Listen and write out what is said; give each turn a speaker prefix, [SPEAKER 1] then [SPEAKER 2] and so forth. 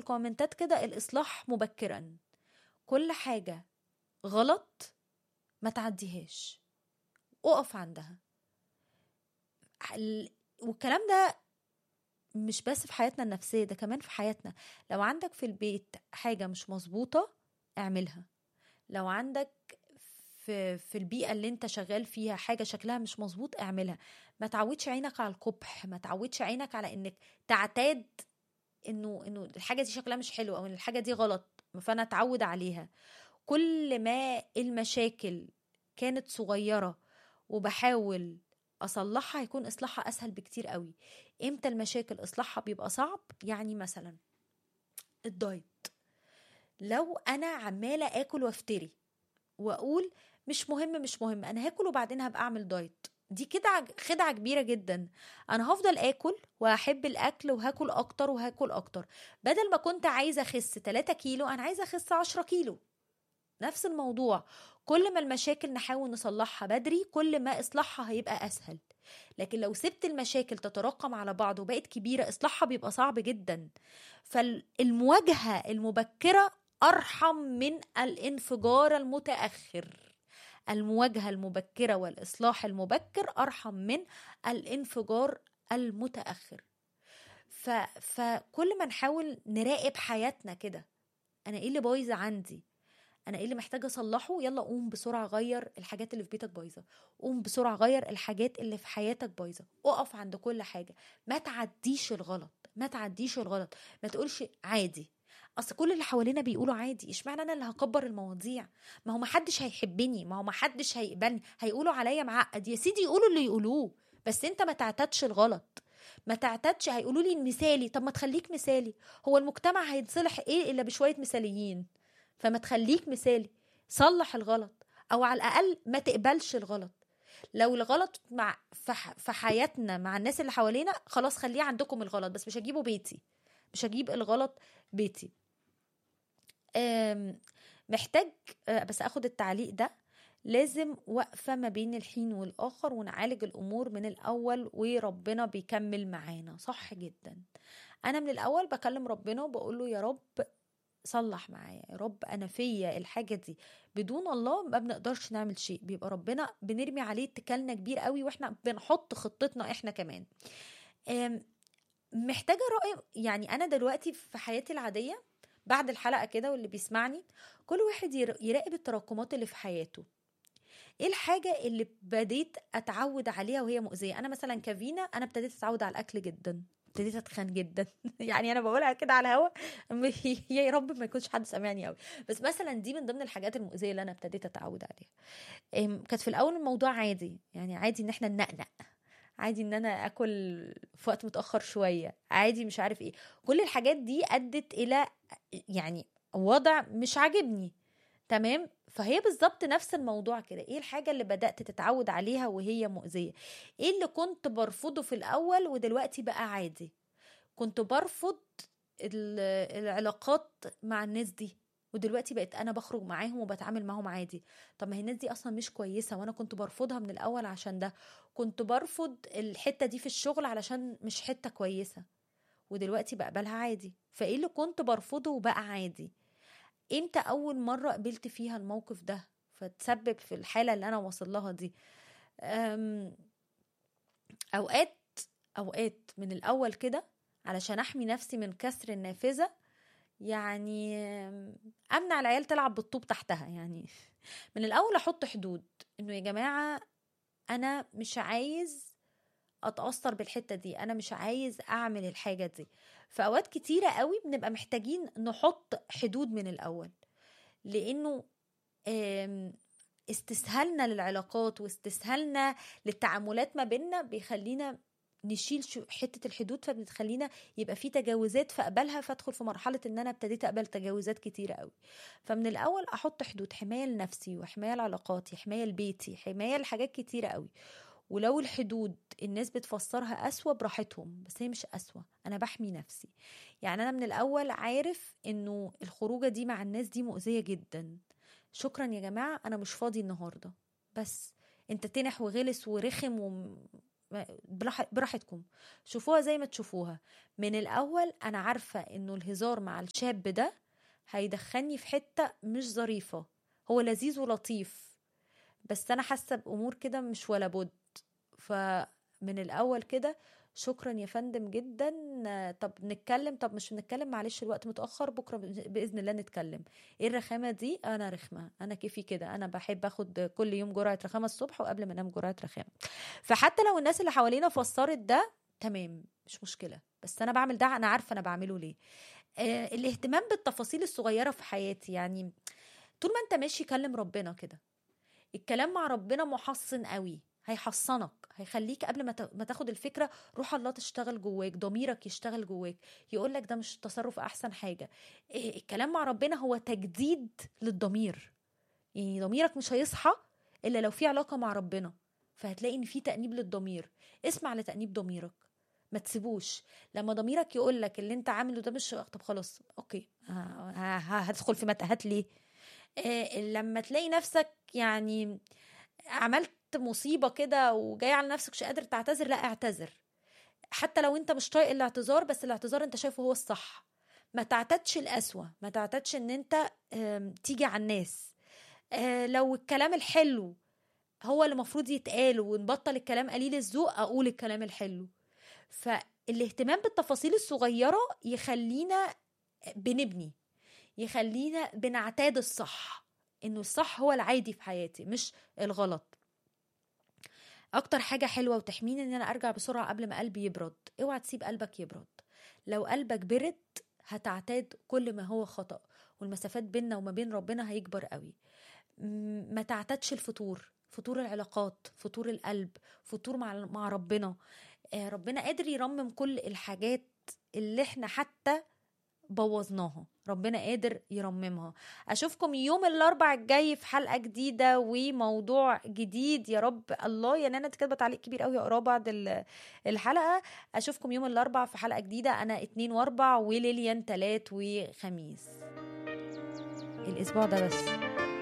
[SPEAKER 1] الكومنتات كده الإصلاح مبكرا. كل حاجة غلط ما تعديهاش، اقف عندها. والكلام ده مش بس في حياتنا النفسية، ده كمان في حياتنا. لو عندك في البيت حاجة مش مظبوطة اعملها. لو عندك في البيئة اللي انت شغال فيها حاجة شكلها مش مظبوط اعملها. ما تعودش عينك على القبح، ما تعودش عينك على انك تعتاد انه الحاجة دي شكلها مش حلو او ان الحاجة دي غلط فانا اتعود عليها. كل ما المشاكل كانت صغيرة وبحاول اصلحها هيكون اصلاحها اسهل بكتير قوي. امتى المشاكل اصلاحها بيبقى صعب؟ يعني مثلا الدايت، لو انا عمالة اكل وافتري واقول مش مهم مش مهم انا هاكل وبعدين هبقى اعمل دايت، دي كده خدعة كبيرة جدا. انا هفضل اكل واحب الاكل وهاكل اكتر وهاكل اكتر، بدل ما كنت عايزة اخس 3 كيلو انا عايزة اخس 10 كيلو. نفس الموضوع، كل ما المشاكل نحاول نصلحها بدري كل ما اصلاحها هيبقى اسهل. لكن لو سبت المشاكل تتراكم على بعض وبقت كبيرة اصلاحها بيبقى صعب جدا. فالمواجهة المبكرة ارحم من الانفجار المتأخر. المواجهة المبكرة والإصلاح المبكر أرحم من الانفجار المتأخر. فكل ما نحاول نراقب حياتنا كده، أنا إيه اللي بايظة عندي؟ أنا إيه اللي محتاجة أصلحه؟ يلا قوم بسرعة غير الحاجات اللي في بيتك بايظة، قوم بسرعة غير الحاجات اللي في حياتك بايظة، أقف عند كل حاجة. ما تعديش الغلط، ما تعديش الغلط، ما تقولش عادي. اصل كل اللي حوالينا بيقولوا عادي، اشمعنى انا اللي هكبر المواضيع؟ ما هو ما حدش هيحبني، ما هو ما حدش هيقبلني، هيقولوا عليا معقد. يا سيدي يقولوا اللي يقولوه، بس انت ما تعتادش الغلط، ما تعتادش. هيقولوا لي مثالي، طب ما تخليك مثالي. هو المجتمع هيتصلح ايه الا بشوية مثاليين؟ فما تخليك مثالي، صلح الغلط او على الاقل ما تقبلش الغلط. لو الغلط في حياتنا مع الناس اللي حوالينا خلاص خليه عندكم الغلط، بس مش هجيبه بيتي، مش هجيب الغلط بيتي. محتاج بس اخد التعليق ده. لازم وقفة ما بين الحين والآخر ونعالج الأمور من الأول وربنا بيكمل معانا. صح جدا. أنا من الأول بكلم ربنا وبقول له يا رب صلح معايا، يا رب أنا فيا الحاجة دي، بدون الله ما بنقدرش نعمل شيء. بيبقى ربنا بنرمي عليه اتكالنا كبير قوي واحنا بنحط خطتنا احنا كمان. محتاجة رأي. يعني أنا دلوقتي في حياتي العادية بعد الحلقة كده واللي بيسمعني كل واحد يراقب التراكمات اللي في حياته. ايه الحاجة اللي بديت اتعود عليها وهي مؤذية؟ انا مثلا كفينا انا ابتديت اتعود على الاكل جدا، ابتديت اتخن جدا يعني انا بقولها كده على الهوا يا رب ما يكونش حد سامعني قوي، بس مثلا دي من ضمن الحاجات المؤذية اللي انا ابتديت اتعود عليها. كانت في الاول الموضوع عادي، يعني عادي ان احنا ننقنق، عادي ان انا اكل في وقت متاخر شويه، عادي مش عارف ايه. كل الحاجات دي ادت الى يعني وضع مش عاجبني. تمام. فهي بالظبط نفس الموضوع كده. ايه الحاجه اللي بدات تتعود عليها وهي مؤذيه؟ ايه اللي كنت برفضه في الاول ودلوقتي بقى عادي؟ كنت برفض العلاقات مع الناس دي ودلوقتي بقيت انا بخرج معاهم وبتعامل معاهم عادي. طب ما هي الناس دي اصلا مش كويسه وانا كنت برفضها من الاول عشان ده. كنت برفض الحته دي في الشغل علشان مش حته كويسه ودلوقتي بقبلها عادي. فايه اللي كنت برفضه وبقى عادي؟ امتى اول مره قبلت فيها الموقف ده فتسبب في الحاله اللي انا واصل لها دي؟ اوقات من الاول كده علشان احمي نفسي من كسر النافذه، يعني امنع العيال تلعب بالطوب تحتها. يعني من الاول احط حدود، انه يا جماعه انا مش عايز اتاثر بالحته دي، انا مش عايز اعمل الحاجه دي. فاوقات كتيره قوي بنبقى محتاجين نحط حدود من الاول، لانه استسهالنا للعلاقات واستسهالنا للتعاملات ما بيننا بيخلينا نشيل حتة الحدود، فبتخلينا يبقى في تجاوزات فأقبلها، فادخل في مرحلة ان انا ابتديت اقبل تجاوزات كتيرة قوي. فمن الاول احط حدود، حماية لنفسي وحماية لعلاقاتي، حماية لبيتي، حماية لحاجات كتيرة قوي. ولو الحدود الناس بتفسرها أسوأ براحتهم، بس هي مش أسوأ، أنا بحمي نفسي. يعني أنا من الأول عارف إنه الخروجة دي مع الناس دي مؤذية جدا، شكرا يا جماعة أنا مش فاضي النهاردة. بس انت تنح وغلس ورخم براحتكم، شوفوها زي ما تشوفوها. من الاول انا عارفة انه الهزار مع الشاب ده هيدخلني في حتة مش ظريفة. هو لذيذ ولطيف بس انا حاسة بامور كده مش ولا بد. فمن الاول كده شكرا يا فندم جدا، طب نتكلم، طب مش نتكلم، معلش الوقت متأخر، بكرة بإذن الله نتكلم. ايه الرخامة دي؟ انا رخمة، انا كيفي كده، انا بحب اخد كل يوم جرعة رخامة الصبح وقبل ما انام جرعة رخامة. فحتى لو الناس اللي حوالينا فسرت ده تمام مش مشكلة، بس انا بعمل ده انا عارفة انا بعمله ليه. الاهتمام بالتفاصيل الصغيرة في حياتي، يعني طول ما انت ماشي كلم ربنا كده. الكلام مع ربنا محصن قوي، هيحصنك، هيخليك قبل ما تاخد الفكرة روح الله تشتغل جواك، ضميرك يشتغل جواك يقولك ده مش تصرف أحسن حاجة. الكلام مع ربنا هو تجديد للضمير، يعني ضميرك مش هيصحى إلا لو في علاقة مع ربنا، فهتلاقي إن في تأنيب للضمير. اسمع لتأنيب ضميرك، ما تسيبوش. لما ضميرك يقولك اللي انت عامله ده مش، طب خلاص اوكي، هدخل في متاهات ليه؟ لما تلاقي نفسك يعني عملت مصيبة كده وجاي على نفسك مش قادر تعتذر، لا اعتذر. حتى لو انت مش طايق الاعتذار، بس الاعتذار انت شايفه هو الصح. ما تعتدش القسوة، ما تعتدش ان انت تيجي على الناس. لو الكلام الحلو هو اللي مفروض يتقال ونبطل الكلام قليل الذوق، اقول الكلام الحلو. فالاهتمام بالتفاصيل الصغيرة يخلينا بنبني، يخلينا بنعتاد الصح، انه الصح هو العادي في حياتي مش الغلط. اكتر حاجة حلوة وتحميني ان انا ارجع بسرعة قبل ما قلبي يبرد. اوعى تسيب قلبك يبرد. لو قلبك برد هتعتاد كل ما هو خطأ، والمسافات بيننا وما بين ربنا هيكبر قوي. ما تعتادش الفتور، فتور العلاقات، فتور القلب، فتور مع ربنا. ربنا قادر يرمم كل الحاجات اللي احنا حتى بوظناها، ربنا قادر يرممها. اشوفكم يوم الاربع الجاي في حلقة جديدة وموضوع جديد يا رب. الله يا نانا كاتبه تعليق كبير قوي اقراه بعد الحلقة. اشوفكم يوم الاربع في حلقة جديدة، انا 2 و4 وليليان 3 وخميس الاسبوع ده بس.